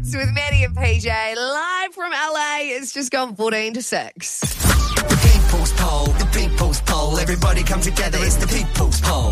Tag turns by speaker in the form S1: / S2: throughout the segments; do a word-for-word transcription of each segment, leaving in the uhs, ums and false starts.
S1: Hits with Maddie and P J, live from L A. It's just gone fourteen to six.
S2: The people's poll, the people's poll. Everybody come together, it's the people's poll.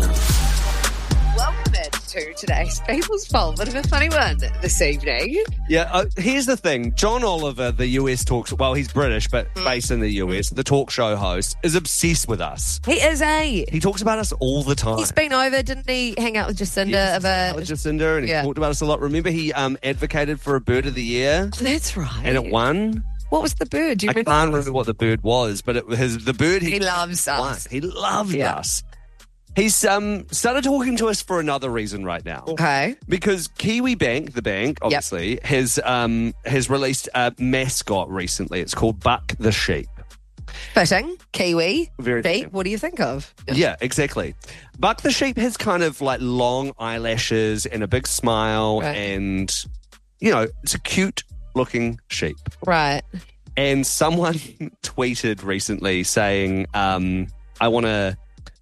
S1: Welcome into today's People's Poll. Bit of a funny one this evening.
S3: Yeah, uh, here's the thing. John Oliver, the U S talks, well, he's British, but
S1: Mm.
S3: based in the U S, the talk show host, is obsessed with us.
S1: He is a.
S3: He talks about us all the time.
S1: He's been over, didn't he? Hang out with Jacinda
S3: Yes,
S1: of a.
S3: with Jacinda, and he
S1: Yeah.
S3: talked about us a lot. Remember, he um, advocated for a bird of the year,
S1: That's right.
S3: and it won.
S1: What was the bird? Do you
S3: I
S1: remember?
S3: can't remember what the bird was, but it was the bird he,
S1: He loves
S3: won.
S1: us.
S3: He loved
S1: Yeah.
S3: us. He's um, started talking to us for another reason right now.
S1: Okay.
S3: Because Kiwi Bank, the bank, obviously, has um, has released a mascot recently. It's called Buck the Sheep.
S1: Fitting. Kiwi.
S3: Very
S1: Sheep.
S3: fitting.
S1: What do you think of?
S3: Yeah, exactly. Buck the Sheep has kind of like long eyelashes and a big smile,
S1: Right.
S3: and, you know, it's a cute looking sheep.
S1: Right.
S3: And someone tweeted recently saying, um, I want to,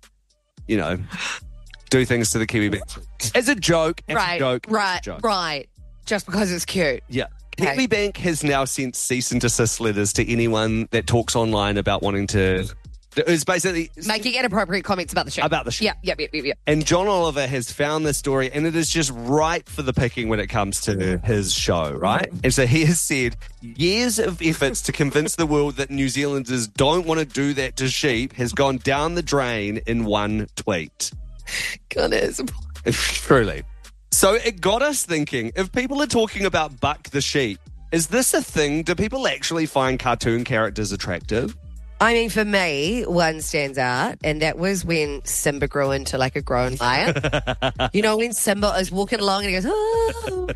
S3: you know, do things to the Kiwi Bank. As a joke, as
S1: right.
S3: a joke,
S1: right.
S3: as a joke.
S1: Right. Just because it's cute.
S3: Yeah.
S1: Okay.
S3: Kiwi Bank has now sent cease and desist letters to anyone that talks online about wanting to. It's basically
S1: Making inappropriate comments about the sheep.
S3: about the sheep.
S1: Yep, yep, yep, yep, yep.
S3: And John Oliver has found this story, and it is just ripe for the picking when it comes to his show, right? And so he has said years of efforts to convince the world that New Zealanders don't want to do that to sheep has gone down the drain in one tweet.
S1: Goodness.
S3: Truly. So it got us thinking, if people are talking about Buck the sheep, is this a thing? Do people actually find cartoon characters attractive?
S1: I mean, for me, one stands out, and that was when Simba grew into like a grown lion. You know, when Simba is walking along and he goes, oh.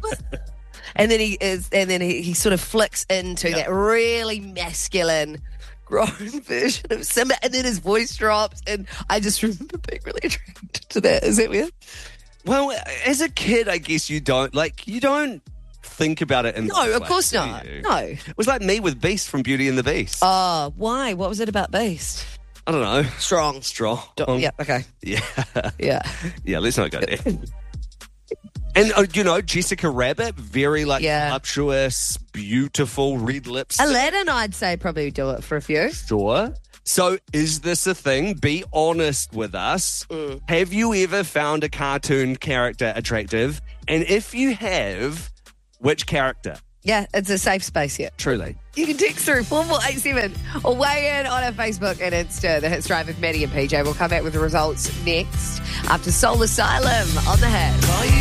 S1: And then he is, and then he, he sort of flicks into that really masculine, grown version of Simba, and then his voice drops, and I just remember being really attracted to that. Is that weird?
S3: Well, as a kid, I guess you don't, like, you don't think about it in
S1: No,
S3: this
S1: of
S3: way,
S1: course
S3: do
S1: not.
S3: you?
S1: No.
S3: It was like me with Beast from Beauty and the Beast.
S1: Oh, why? What was it about Beast?
S3: I don't know.
S1: Strong.
S3: Strong.
S1: Yeah. Okay.
S3: Yeah.
S1: Yeah.
S3: Yeah, let's not go there. And, uh, you know, Jessica Rabbit, very, like,
S1: Yeah.
S3: voluptuous, beautiful, red lips.
S1: Aladdin, I'd say, probably do it for a few.
S3: Sure. So is this a thing? Be honest with us.
S1: Mm.
S3: Have you ever found a cartoon character attractive? And if you have, which character?
S1: Yeah, it's a safe space here.
S3: Truly.
S1: You can text through four four eight seven or weigh in on our Facebook and Insta, The Hits Drive with Maddie and P J. We'll come back with the results next after Soul Asylum on the Hit.